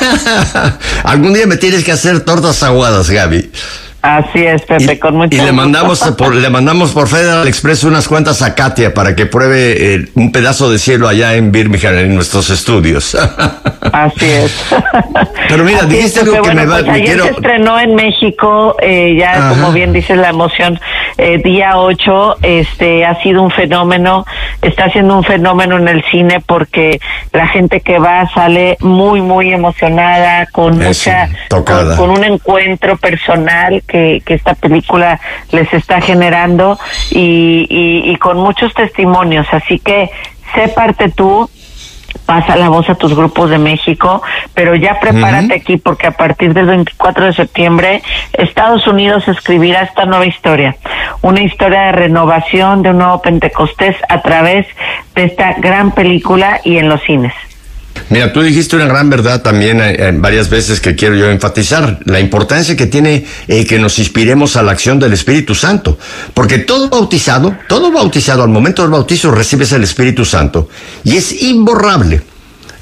Algún día me tienes que hacer tortas aguadas, Gaby. Así es, Pepe, y, con mucho Y le gusto. mandamos por, le mandamos por Federal Express unas cuantas a Katia para que pruebe eh, un pedazo de cielo allá en Birmingham, en nuestros estudios. Así es. Pero mira, Así dijiste es, algo Pepe, que bueno, me va... pues me ayer quiero... se estrenó en México, eh, ya Ajá. como bien dices la emoción, eh, día ocho, este, ha sido un fenómeno, está siendo un fenómeno en el cine porque la gente que va sale muy, muy emocionada, con Eso, mucha... tocada. Con, con un encuentro personal que Que, que esta película les está generando y, y, y con muchos testimonios, así que sé parte tú, pasa la voz a tus grupos de México, pero ya prepárate uh-huh. aquí porque a partir del veinticuatro de septiembre Estados Unidos escribirá esta nueva historia, una historia de renovación, de un nuevo Pentecostés a través de esta gran película y en los cines. Mira, tú dijiste una gran verdad también eh, varias veces que quiero yo enfatizar, la importancia que tiene eh, que nos inspiremos a la acción del Espíritu Santo, porque todo bautizado, todo bautizado al momento del bautizo recibes el Espíritu Santo y es imborrable.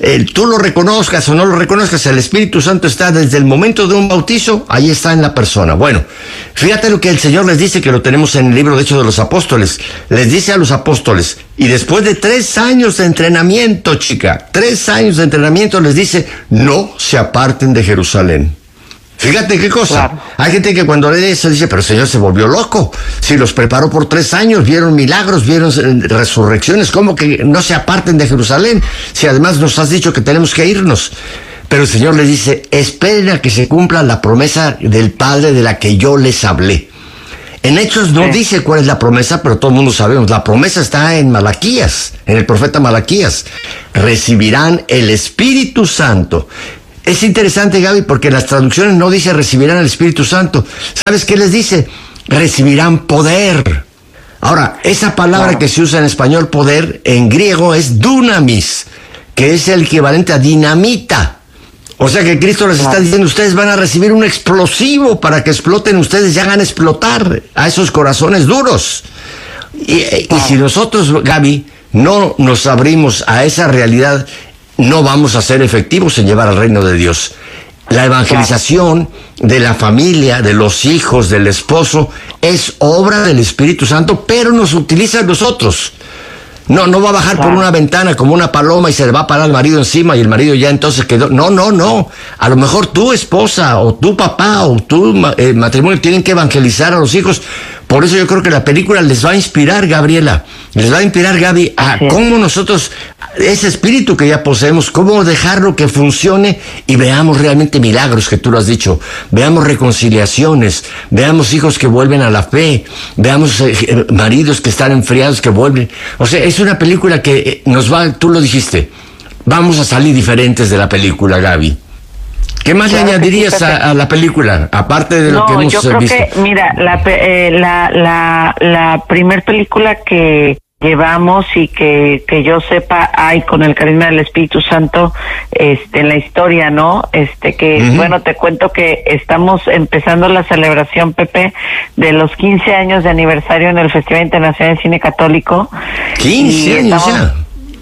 eh, tú lo reconozcas o no lo reconozcas, el Espíritu Santo está desde el momento de un bautizo, ahí está en la persona. Bueno, fíjate lo que el Señor les dice, que lo tenemos en el libro de Hechos de los Apóstoles. Les dice a los apóstoles, y después de tres años de entrenamiento, chica, tres años de entrenamiento, les dice, no se aparten de Jerusalén. Fíjate qué cosa. Claro. Hay gente que cuando lee eso dice, pero el Señor se volvió loco. Si los preparó por tres años, vieron milagros, vieron resurrecciones, ¿cómo que no se aparten de Jerusalén? Si además nos has dicho que tenemos que irnos. Pero el Señor les dice, esperen a que se cumpla la promesa del Padre de la que yo les hablé. En Hechos no sí. dice cuál es la promesa, pero todo el mundo sabemos. La promesa está en Malaquías, en el profeta Malaquías. Recibirán el Espíritu Santo. Es interesante, Gaby, porque en las traducciones no dice recibirán el Espíritu Santo. ¿Sabes qué les dice? Recibirán poder. Ahora, esa palabra claro. que se usa en español, poder, en griego es dunamis, que es el equivalente a dinamita. O sea que Cristo les está diciendo, ustedes van a recibir un explosivo para que exploten ustedes y hagan explotar a esos corazones duros. Y, y si nosotros, Gaby, no nos abrimos a esa realidad, no vamos a ser efectivos en llevar al reino de Dios. La evangelización de la familia, de los hijos, del esposo, es obra del Espíritu Santo, pero nos utiliza a nosotros. No, no va a bajar por una ventana como una paloma y se le va a parar al marido encima y el marido ya entonces quedó. No, no, no. A lo mejor tu esposa o tu papá o tu eh, matrimonio tienen que evangelizar a los hijos. Por eso yo creo que la película les va a inspirar, Gabriela, les va a inspirar, Gaby, a sí. cómo nosotros, ese espíritu que ya poseemos, cómo dejarlo que funcione y veamos realmente milagros, que tú lo has dicho, veamos reconciliaciones, veamos hijos que vuelven a la fe, veamos eh, maridos que están enfriados que vuelven. O sea, es una película que nos va, tú lo dijiste, vamos a salir diferentes de la película, Gaby. ¿Qué más claro le añadirías sí, a, a la película, aparte de lo no, que hemos yo creo visto? Que, mira, la, eh, la, la, la primer película que llevamos y que, que yo sepa hay con el carisma del Espíritu Santo este, en la historia, ¿no? Este que, uh-huh. bueno, te cuento que estamos empezando la celebración, Pepe, de los quince años de aniversario en el Festival Internacional de Cine Católico. quince años ya.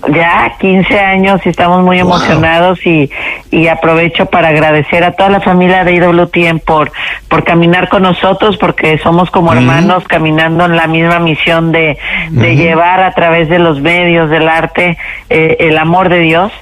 Ya quince años y estamos muy wow. emocionados y, y aprovecho para agradecer a toda la familia de I W T N por, por caminar con nosotros, porque somos como uh-huh. hermanos caminando en la misma misión de, de uh-huh. llevar a través de los medios, del arte, eh, el amor de Dios.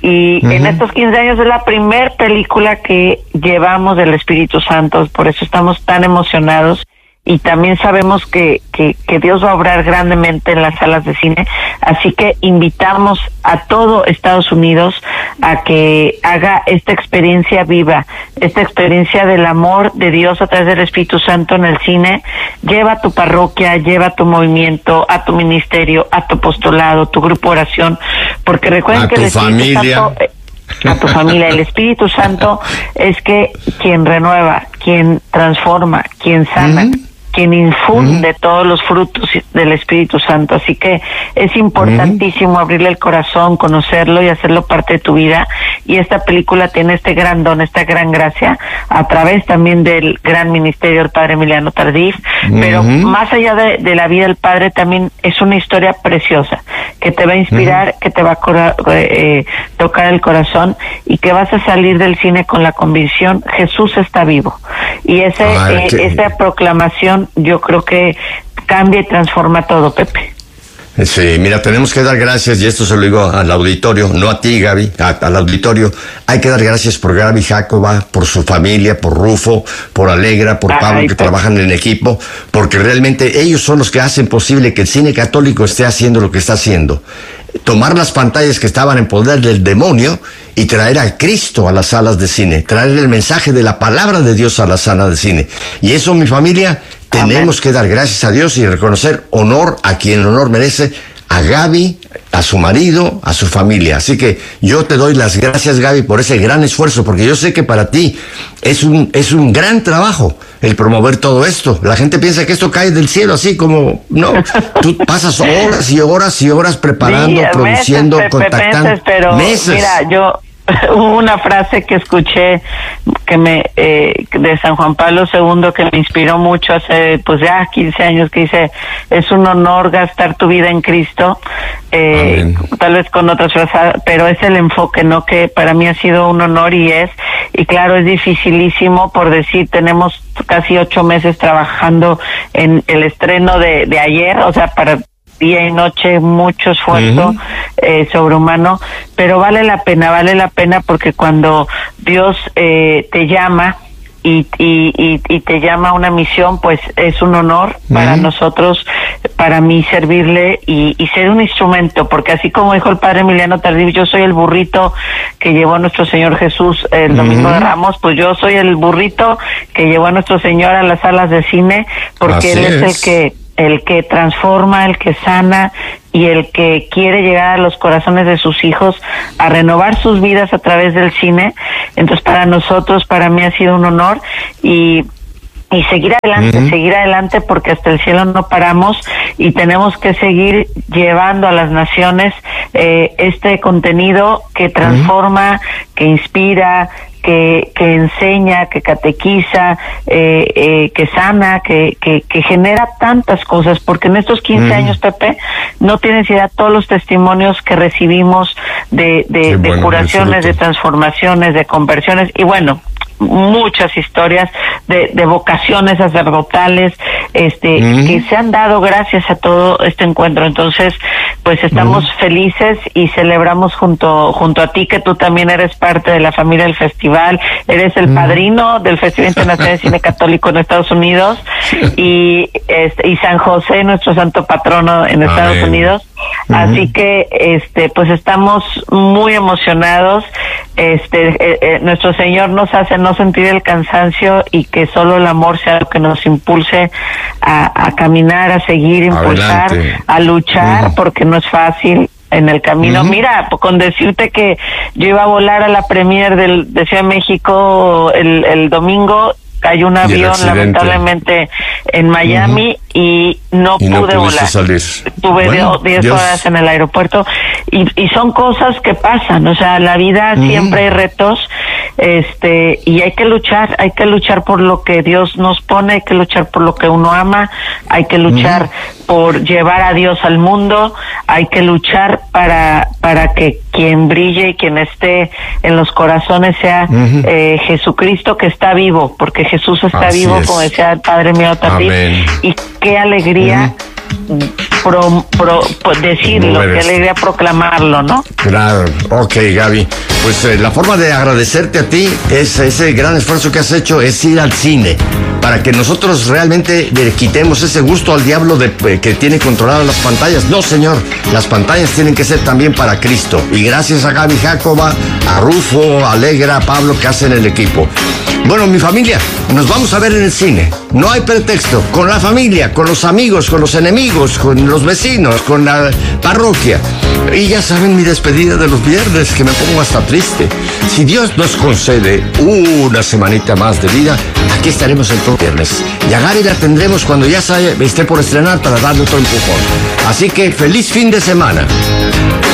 Y uh-huh. en estos quince años es la primer película que llevamos del Espíritu Santo, por eso estamos tan emocionados. Y también sabemos que, que, que Dios va a obrar grandemente en las salas de cine, así que invitamos a todo Estados Unidos a que haga esta experiencia viva, esta experiencia del amor de Dios a través del Espíritu Santo en el cine. Lleva a tu parroquia, lleva a tu movimiento, a tu ministerio, a tu apostolado, tu grupo de oración, porque recuerden a que el Espíritu familia. Santo... a tu familia. El Espíritu Santo es que quien renueva, quien transforma, quien sana, uh-huh. quien infunde uh-huh. todos los frutos del Espíritu Santo. Así que es importantísimo uh-huh. abrirle el corazón, conocerlo y hacerlo parte de tu vida. Y esta película tiene este gran don, esta gran gracia, a través también del gran ministerio del Padre Emiliano Tardif. Uh-huh. Pero más allá de, de la vida del Padre, también es una historia preciosa, que te va a inspirar, uh-huh. que te va a cora- eh, tocar el corazón y que vas a salir del cine con la convicción, Jesús está vivo. Y ese Ay, eh, qué... esa proclamación yo creo que cambia y transforma todo, Pepe. Sí, mira, tenemos que dar gracias, y esto se lo digo al auditorio, no a ti, Gaby, a, al auditorio. Hay que dar gracias por Gaby Jacoba, por su familia, por Rufo, por Alegra, por Ay, Pablo, que pues. trabajan en el equipo, porque realmente ellos son los que hacen posible que el cine católico esté haciendo lo que está haciendo. Tomar las pantallas que estaban en poder del demonio y traer a Cristo a las salas de cine, traer el mensaje de la palabra de Dios a las salas de cine. Y eso, mi familia, tenemos Amén. que dar gracias a Dios y reconocer honor a quien honor merece, a Gaby, a su marido, a su familia. Así que yo te doy las gracias, Gaby, por ese gran esfuerzo, porque yo sé que para ti es un, es un gran trabajo el promover todo esto. La gente piensa que esto cae del cielo así como, no, tú pasas horas y horas y horas preparando, sí, produciendo, meses, contactando. Meses, pero meses. Mira, yo... hubo una frase que escuché que me eh, de San Juan Pablo segundo que me inspiró mucho hace pues ya quince años, que dice: es un honor gastar tu vida en Cristo, eh, tal vez con otras frases, pero es el enfoque, ¿no? Que para mí ha sido un honor y es, y claro, es dificilísimo, por decir, tenemos casi ocho meses trabajando en el estreno de, de ayer, o sea, para día y noche, mucho esfuerzo uh-huh. eh, sobrehumano, pero vale la pena, vale la pena porque cuando Dios eh, te llama y, y, y, y te llama a una misión, pues es un honor uh-huh. para nosotros, para mí servirle y, y ser un instrumento, porque así como dijo el padre Emiliano Tardif, yo soy el burrito que llevó a nuestro Señor Jesús el domingo uh-huh. de Ramos, pues yo soy el burrito que llevó a nuestro Señor a las salas de cine, porque así Él es, es el que el que transforma, el que sana y el que quiere llegar a los corazones de sus hijos a renovar sus vidas a través del cine. Entonces, para nosotros, para mí ha sido un honor y y seguir adelante, uh-huh. seguir adelante, porque hasta el cielo no paramos y tenemos que seguir llevando a las naciones eh, este contenido que transforma, uh-huh. que inspira, que que enseña, que catequiza, eh, eh, que sana, que, que que genera tantas cosas, porque en estos quince mm. años, Pepe, no tienes idea todos los testimonios que recibimos de de, de bueno, curaciones, de transformaciones, de conversiones, y bueno, muchas historias de, de vocaciones sacerdotales este mm. que se han dado gracias a todo este encuentro. Entonces, pues estamos mm. felices y celebramos junto junto a ti, que tú también eres parte de la familia del festival, eres el mm. padrino del Festival Internacional de Cine Católico en Estados Unidos y este, y San José, nuestro santo patrono en Estados Amén. Unidos. Uh-huh. Así que este pues estamos muy emocionados. Este eh, eh, nuestro Señor nos hace no sentir el cansancio y que solo el amor sea lo que nos impulse a, a caminar, a seguir, impulsar, Adelante. a luchar, uh-huh. porque no es fácil en el camino. Uh-huh. Mira, con decirte que yo iba a volar a la premier del, de Ciudad de México el, el domingo, cayó un avión lamentablemente en Miami uh-huh. y no y pude no volar. Salir. Tuve bueno, diez horas en el aeropuerto y, y son cosas que pasan, o sea, la vida uh-huh. siempre hay retos, este, y hay que luchar, hay que luchar por lo que Dios nos pone, hay que luchar por lo que uno ama, hay que luchar uh-huh. por llevar a Dios al mundo, hay que luchar para para que quien brille y quien esté en los corazones sea uh-huh. eh, Jesucristo, que está vivo, porque Jesús está Así vivo, es. como decía el Padre mío Tardif, y qué alegría uh-huh. pro, pro, pro, decirlo, qué alegría proclamarlo, ¿no? Claro, ok, Gaby. Pues eh, la forma de agradecerte a ti es ese gran esfuerzo que has hecho, es ir al cine, para que nosotros realmente le quitemos ese gusto al diablo de eh, que tiene controladas las pantallas. No, señor, las pantallas tienen que ser también para Cristo. Y gracias a Gaby Jacoba, a Rufo, a Alegra, a Pablo, que hacen el equipo. Bueno, mi familia, nos vamos a ver en el cine. No hay pretexto. Con la familia, con los amigos, con los enemigos, con los vecinos, con la parroquia. Y ya saben mi despedida de los viernes, que me pongo hasta triste. Si Dios nos concede una semanita más de vida, aquí estaremos el próximo viernes. Y a Gaby la tendremos cuando ya esté por estrenar para darle otro empujón. Así que feliz fin de semana.